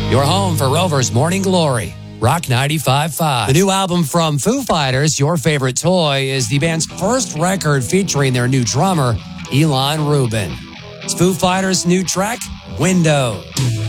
Your home for Rover's Morning Glory, Rock 95.5. The new album from Foo Fighters, Your Favorite Toy, is the band's first record featuring their new drummer, Elon Rubin. It's Foo Fighters' new track, Window.